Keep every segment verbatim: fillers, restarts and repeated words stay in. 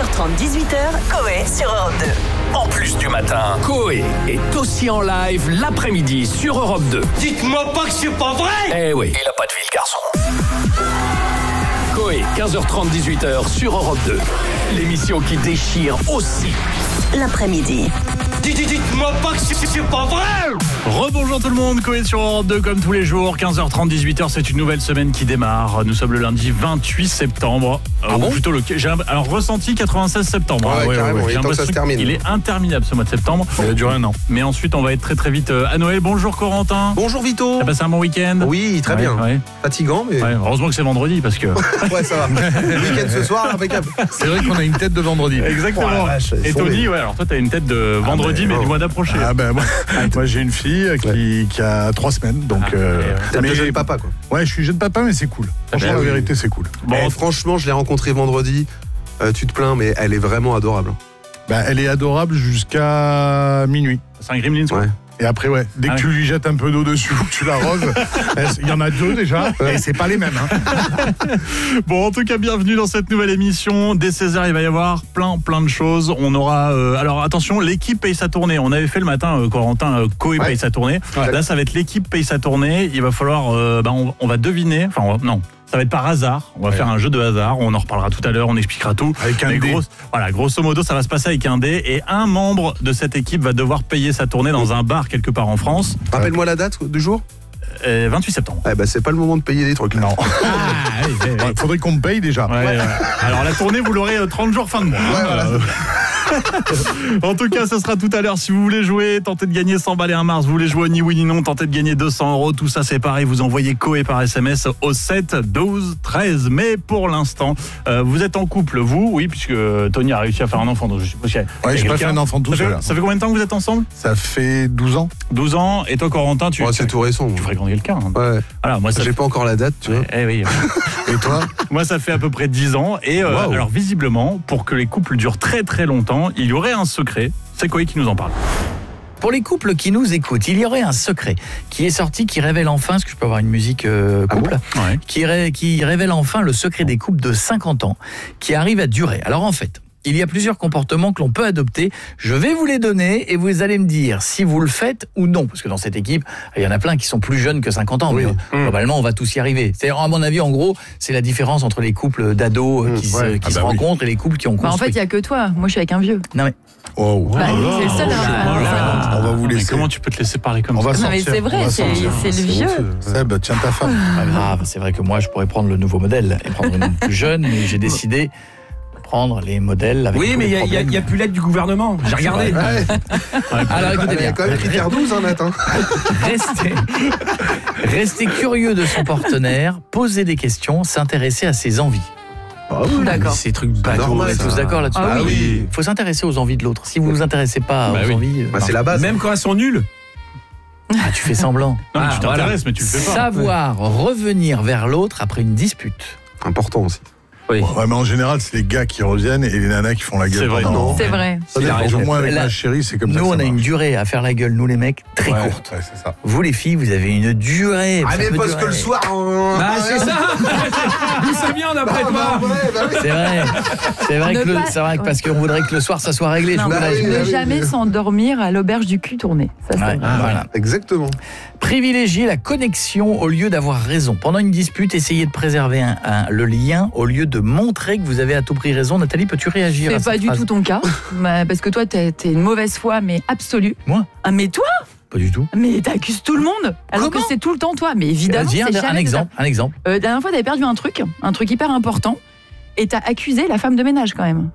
heures trente, dix-huit heures, Coé sur Europe deux. En plus du matin, Coé est aussi en live l'après-midi sur Europe deux. Dites-moi pas que c'est pas vrai! Eh oui, il a pas de vie le garçon. Coé, quinze heures trente, dix-huit heures sur Europe deux. L'émission qui déchire aussi l'après-midi. Dites-moi pas que c'est, c'est pas vrai! Rebonjour tout le monde, Coé sur Europe deux comme tous les jours, quinze heures trente, dix-huit heures, c'est une nouvelle semaine qui démarre. Nous sommes le lundi vingt-huit septembre. Ah euh, bon plutôt le, j'ai, alors ressenti quatre-vingt-seize septembre. Ah ouais, carrément, il est temps que ça se termine. Il est interminable ce mois de septembre. Il a duré un an. Mais ensuite on va être très très vite euh, à Noël. Bonjour Corentin. Bonjour Vito. T'as passé un bon week-end? Oui, très Ouais, bien. ouais. Fatigant, mais... Ouais, heureusement que c'est vendredi parce que... ouais, ça va. Le week-end ce soir, impeccable. C'est vrai qu'on a une tête de vendredi. Exactement. Oh, la vache, Et fondé. Tony, ouais, alors toi t'as une tête de vendredi Ah, mais mais oh. du mois d'approcher. Ah ben moi, moi j'ai une fille qui, Ouais. qui a trois semaines, donc Ah, euh, et, euh, T'as mais- bien jeune papa, quoi. Ouais, je suis jeune papa, mais c'est cool. Franchement, ben la oui. vérité, c'est cool. Bon, Eh, franchement, je l'ai rencontrée vendredi. Euh, tu te plains, mais elle est vraiment adorable. Bah, elle est adorable jusqu'à minuit. c'est un Gremlins quoi. Ouais. Et après, ouais, dès Ah que ouais. tu lui jettes un peu d'eau dessus ou que tu l'arroses, elle- il y en a deux déjà, et c'est pas les mêmes. Hein. Bon, en tout cas, bienvenue dans cette nouvelle émission. Dès seize heures, il va y avoir plein, plein de choses. On aura... euh, alors, attention, l'équipe paye sa tournée. On avait fait le matin, euh, Corentin, euh, Coé Ouais. paye sa tournée. Ouais. Là, ça va être l'équipe paye sa tournée. Il va falloir... euh, bah, on, on va deviner... Enfin, on va- non. Ça va être par hasard. On va Ouais. faire un jeu de hasard. On en reparlera tout à l'heure. On expliquera tout. Avec un Mais dé. grosso- voilà, grosso modo, ça va se passer avec un dé. Et un membre de cette équipe va devoir payer sa tournée dans un bar quelque part en France. Rappelle-moi la date du jour. Euh, vingt-huit septembre. Eh ben, c'est pas le moment de payer des trucs. Là. Non. Ah, oui, oui, oui. Il faudrait qu'on me paye déjà. Ouais, ouais. Alors la tournée, vous l'aurez euh, trente jours fin de mois. Ouais, voilà. Euh, en tout cas, ce sera tout à l'heure. Si vous voulez jouer, tentez de gagner cent balles et un Mars. Vous voulez jouer ni oui ni non, tentez de gagner deux cents euros. Tout ça, c'est pareil. Vous envoyez Coé par S M S au sept douze treize. Mais pour l'instant, euh, vous êtes en couple, vous, oui, puisque Tony a réussi à faire un enfant. Donc je suppose qu'il y a- il y a Ouais, j'ai pas quelqu'un. fait un enfant tout Ça seul. fait, ça fait combien de temps que vous êtes ensemble? Ça fait douze ans. douze ans. Et toi, Corentin, tu, Oh, c'est tout récent. tu fréquentes quelqu'un. hein. Ouais. Voilà, moi, ça J'ai fait- pas encore la date, tu vois. Eh oui. Et toi? Moi, ça fait à peu près dix ans. Et euh, Wow. alors, visiblement, pour que les couples durent très très longtemps, il y aurait un secret. C'est Coé qui nous en parle. Pour les couples qui nous écoutent, il y aurait un secret qui est sorti, qui révèle enfin, est-ce que je peux avoir une musique euh, Ah couple, Ouais. qui, ré- qui révèle enfin le secret des couples de cinquante ans, qui arrive à durer. Alors en fait, il y a plusieurs comportements que l'on peut adopter. Je vais vous les donner et vous allez me dire si vous le faites ou non. Parce que dans cette équipe, il y en a plein qui sont plus jeunes que cinquante ans. Oui. Mais globalement, on va tous y arriver. C'est-à-dire, à mon avis, en gros, c'est la différence entre les couples d'ados euh, Mmh, qui, se, ouais. qui Ah se bah oui. rencontrent et les couples qui ont Bah, en fait, construit. il n'y a que toi. Moi, je suis avec un vieux. Non mais, Oh, Bah, Oh là c'est le seul là à- là à- là. on va vous Mais laisser. comment tu peux te laisser parler comme On ça? va Non, mais sortir. c'est vrai, on va c'est sortir. c'est le vieux. Seb, tiens ta femme. pas grave, c'est vrai que moi, je pourrais prendre le nouveau modèle et prendre une plus jeune, mais j'ai décidé de prendre les modèles avec Oui, tous mais les il n'y a, problèmes. y a plus l'aide du gouvernement. J'ai regardé. Ouais. Alors écoutez Il y a bien, quand même critère douze, hein, Nat. Hein. restez, restez curieux de son partenaire, poser des questions, s'intéresser à ses envies. D'accord. Ces trucs bateaux, normal, on est ça. tous d'accord là-dessus. Ah oui. Il faut s'intéresser aux envies de l'autre. Si vous ne vous intéressez pas Bah aux oui. envies, euh, Bah, c'est la base. Même quand elles sont nulles. ah, tu fais semblant. Non, mais Ah, tu t'intéresses, voilà. mais tu le fais pas. Savoir revenir vers l'autre après une dispute. Important aussi. Oui. Ouais, mais en général, c'est les gars qui reviennent et les nanas qui font la gueule. C'est vrai, pendant- non. C'est vrai. Ça Il a dépend. raison. Moi, avec Là, ma chérie, c'est comme ça. Nous, que on ça a une marche. durée à faire la gueule, nous les mecs, très Ouais, courte. ouais, c'est ça. Vous les filles, vous avez une durée. Ah, ça mais peut parce que durer. le soir. on- Bah, c'est ça. D'où ça vient d'après Ah, bah, toi? ouais, bah oui. C'est vrai, c'est vrai Ne que le- pas- c'est vrai que ouais. parce qu'on voudrait que le soir ça soit réglé. je Non, vous bah l'ai- oui, ne oui, oui. jamais s'endormir à l'auberge du cul tourné. Ça, c'est Ouais, vrai. voilà. Exactement. Privilégier la connexion au lieu d'avoir raison. Pendant une dispute, essayez de préserver un- un- le lien au lieu de montrer que vous avez à tout prix raison. Nathalie, peux-tu réagir à C'est pas cette du phrase? tout ton cas. Bah, parce que toi, t'es t'es une mauvaise foi, mais absolue. Moi Ah, mais toi Pas du tout. Mais t'accuses tout le monde. Alors Comment que c'est tout le temps toi. Mais évidemment, Vas-y, c'est un, un jamais exemple, un exemple. ça. Euh, la dernière fois, t'avais perdu un truc, un truc hyper important, et t'as accusé la femme de ménage quand même.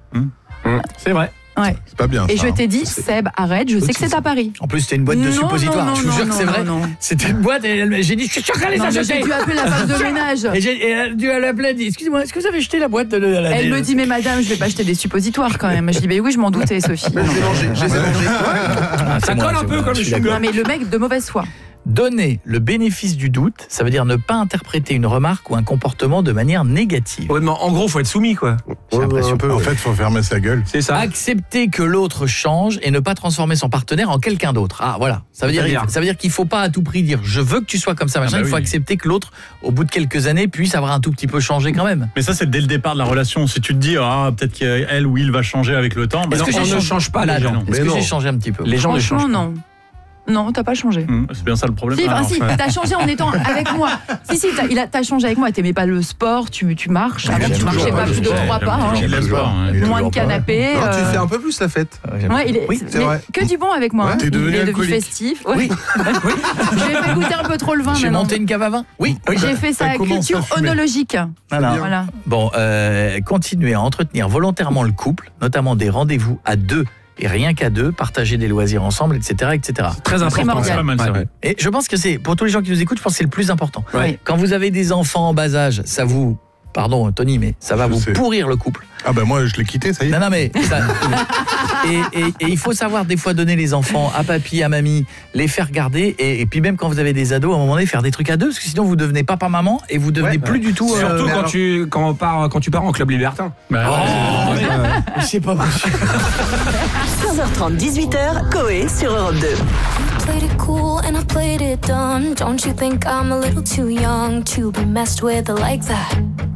C'est vrai. Ouais. C'est pas bien. Et ça, je hein. t'ai dit, Seb, arrête, je sais que c'est à Paris. En plus, c'était une boîte de Non, suppositoires. non, je vous non, jure que non, c'est vrai. non, non. C'était une boîte et elle- j'ai dit, je suis sûr qu'elle les Non, a mais jetées. j'ai dû appeler la femme de ménage. Et, j'ai- et elle a dû elle a appelé, elle a dit, excusez-moi, est-ce que vous avez jeté la boîte de la la- Elle me dit, mais madame, je vais pas acheter des suppositoires quand même. Je dis, mais oui, je m'en doutais, Sophie. Je les ai mangés. Je les ai mangés. Ah, c'est Ça moi, colle un c'est peu moi, comme je le suis chewing-gum. d'accord. Non, mais le mec de mauvaise foi. Donner le bénéfice du doute, ça veut dire ne pas interpréter une remarque ou un comportement de manière négative. Ouais, mais en gros, faut être soumis, quoi. J'ai l'impression. un peu, En ouais. fait, il faut fermer sa gueule. C'est ça. Accepter que l'autre change et ne pas transformer son partenaire en quelqu'un d'autre. Ah voilà, ça veut dire C'est-à-dire ça veut dire qu'il faut pas à tout prix dire je veux que tu sois comme ça machin, Ah bah il faut oui. accepter que l'autre au bout de quelques années puisse avoir un tout petit peu changé quand même. Mais ça, c'est dès le départ de la relation. Si tu te dis, ah, peut-être qu'elle ou il va changer avec le temps. bah Est-ce non, que on j'ai ne changé- change pas les Là, gens. non. Est-ce Mais que non. j'ai changé un petit peu? Les gens ne Franchement, changent pas. non. Non, t'as pas changé. Hum, c'est bien ça le problème. Si, Ah, enfin, non, si, ouais. t'as changé en étant avec moi. Si, si, t'as, il a, t'as changé avec moi. T'aimais pas le sport, tu, tu marches. Avant, il tu aime marchais toujours pas pas plus le de sport. trois J'aime pas. hein. toujours Il le aime sport, pas. ouais. Il aime Moins de toujours pas. canapé. Non, tu euh, fais un peu plus la fête. Ouais, il est, Oui, c'est mais vrai. que du bon avec moi. Ouais, hein. t'es devenu il est devenu alcoolique. festif. Ouais. Je lui ai fait goûter un peu trop le vin J'ai maintenant. monté une cave à vin. Oui. J'ai fait sa Elle commence culture à fumer. onologique. Voilà. Voilà. Bon, euh, continuez à entretenir volontairement le couple, notamment des rendez-vous à deux et rien qu'à deux, partager des loisirs ensemble, et cetera, et cetera. Très important. Primordial. C'est pas mal, ça. Ouais. Et je pense que c'est, pour tous les gens qui nous écoutent, je pense que c'est le plus important. Ouais. Quand vous avez des enfants en bas âge, ça vous, pardon Tony, mais ça va Je vous sais. pourrir le couple. Ah ben moi, je l'ai quitté, ça y est. Non, non, mais ça- et, et- et il faut savoir des fois donner les enfants à papy, à mamie, les faire garder, et, et puis même quand vous avez des ados, à un moment donné, faire des trucs à deux, parce que sinon vous devenez papa-maman et vous devenez Ouais. plus du tout. euh, Surtout mais quand, alors- tu, quand, on part, quand tu pars en club libertin. Bah, ouais. c'est pas possible. quinze heures trente, dix-huit heures, Coé sur Europe deux. Played it cool and I played it dumb. Don't you think I'm a little too young to be messed with like that?